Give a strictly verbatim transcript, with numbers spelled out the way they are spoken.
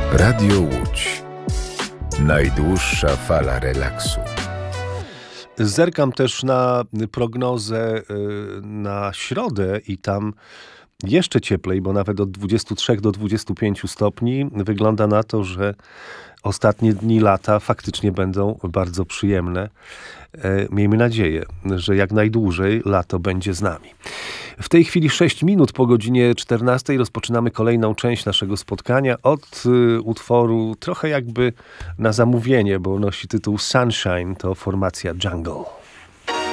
Radio Łódź. Najdłuższa fala relaksu. Zerkam też na prognozę na środę i tam jeszcze cieplej, bo nawet od dwudziestu trzech do dwudziestu pięciu stopni. Wygląda na to, że ostatnie dni lata faktycznie będą bardzo przyjemne. Miejmy nadzieję, że jak najdłużej lato będzie z nami. W tej chwili sześć minut po godzinie czternastej rozpoczynamy kolejną część naszego spotkania od y, utworu trochę jakby na zamówienie, bo nosi tytuł Sunshine, to formacja Jungle.